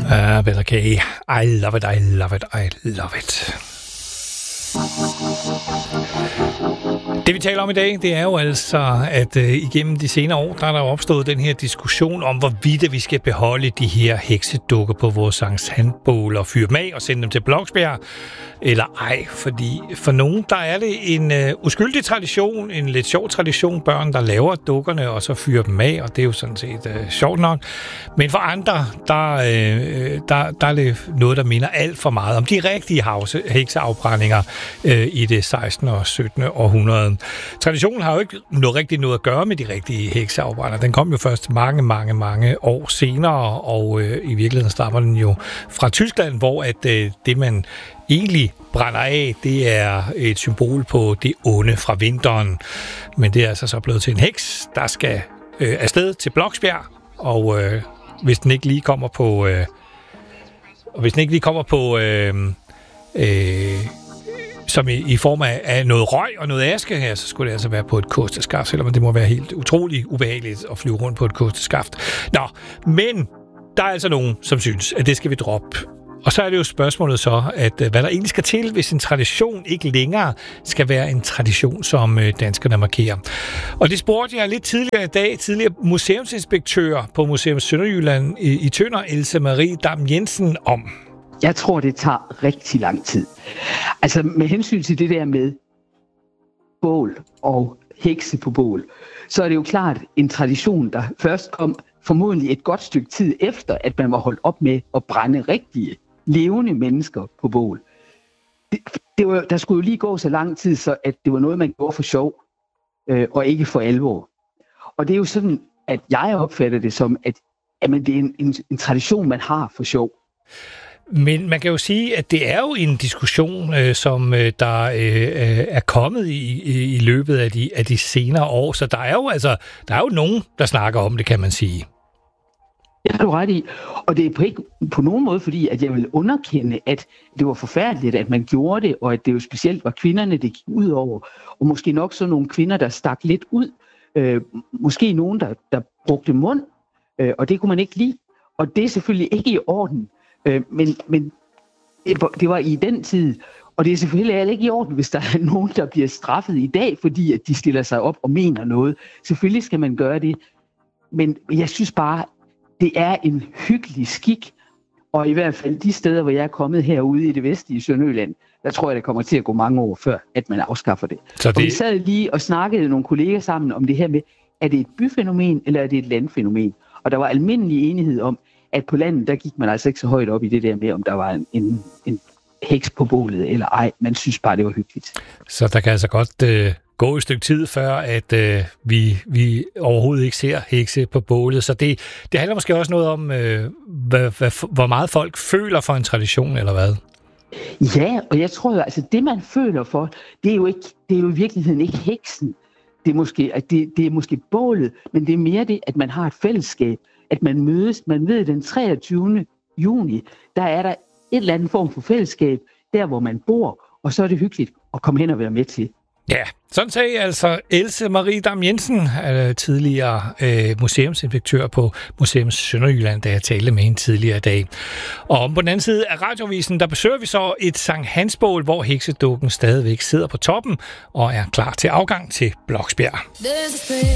Better K. I love it, I love it, I love it. Det vi taler om i dag, det er jo altså, at igennem de senere år, der er der opstået den her diskussion om, hvorvidt vi skal beholde de her heksedukker på vores Sankt Hans-bål og fyre dem af og sende dem til Bloksbjerg, eller ej. Fordi for nogen, der er det en uskyldig tradition, en lidt sjov tradition, børn, der laver dukkerne og så fyrer dem af, og det er jo sådan set sjovt nok. Men for andre, der er det noget, der minder alt for meget om de rigtige hekseafbrændinger i det 16. og 17. århundrede. Traditionen har jo ikke noget at gøre med de rigtige hekseafbrænder. Den kom jo først mange år senere, og i virkeligheden stammer den jo fra Tyskland, hvor at det man egentlig brænder af, det er et symbol på det onde fra vinteren. Men det er altså så blevet til en heks, der skal afsted til Bloksbjerg, og hvis den ikke lige kommer på som i form af noget røg og noget aske her, så skulle det altså være på et kosteskaft, selvom det må være helt utroligt ubehageligt at flyve rundt på et kosteskaft. Nå, men der er altså nogen, som synes, at det skal vi droppe. Og så er det jo spørgsmålet så, at hvad der egentlig skal til, hvis en tradition ikke længere skal være en tradition, som danskerne markerer. Og det spurgte jeg lidt tidligere i dag, tidligere museumsinspektør på Museum Sønderjylland i Tønder, Else Marie Dam Jensen, om. Jeg tror, det tager rigtig lang tid. Altså med hensyn til det der med bål og hekse på bål, så er det jo klart en tradition, der først kom formodentlig et godt stykke tid efter, at man var holdt op med at brænde rigtige, levende mennesker på bål. Der skulle jo lige gå så lang tid, så at det var noget, man gjorde for sjov, og ikke for alvor. Og det er jo sådan, at jeg opfatter det som, at det er en tradition, man har for sjov. Men man kan jo sige, at det er jo en diskussion, som der er kommet i løbet af de senere år. Så der er jo nogen, der snakker om det, kan man sige. Det har du ret i. Og det er ikke på nogen måde, fordi at jeg vil underkende, at det var forfærdeligt, at man gjorde det, og at det jo specielt var kvinderne, det gik ud over. Og måske nok så nogle kvinder, der stak lidt ud. Måske nogen, der brugte mund, og det kunne man ikke lide. Og det er selvfølgelig ikke i orden. Men det var i den tid, og det er selvfølgelig ikke i orden, hvis der er nogen, der bliver straffet i dag, fordi at de stiller sig op og mener noget. Selvfølgelig skal man gøre det, men jeg synes bare, det er en hyggelig skik, og i hvert fald de steder, hvor jeg er kommet herude i det vestlige Sønderjylland, der tror jeg, det kommer til at gå mange år før, at man afskaffer det. Og vi sad lige og snakkede nogle kolleger sammen om det her med, er det et byfænomen, eller er det et landfænomen? Og der var almindelig enighed om, at på landet, der gik man altså ikke så højt op i det der med, om der var en heks på bålet eller ej. Man synes bare, det var hyggeligt. Så der kan altså godt gå et stykke tid, før at vi overhovedet ikke ser hekse på bålet. Så det handler måske også noget om, hvor meget folk føler for en tradition, eller hvad? Ja, og jeg tror jo, altså det man føler for, det er jo i virkeligheden ikke heksen. Det er måske bålet, men det er mere det, at man har et fællesskab, at man mødes. Man ved, den 23. juni, der er der et eller andet form for fællesskab, der hvor man bor, og så er det hyggeligt at komme hen og være med til. Ja, sådan sagde altså Else Marie Dam Jensen, tidligere museumsinspektør på Museum Sønderjylland, da jeg talte med hende tidligere i dag. Og på den anden side af radioavisen, der besøger vi så et Sankt Hans-bål, hvor heksedukken stadigvæk sidder på toppen og er klar til afgang til Bloksbjerg.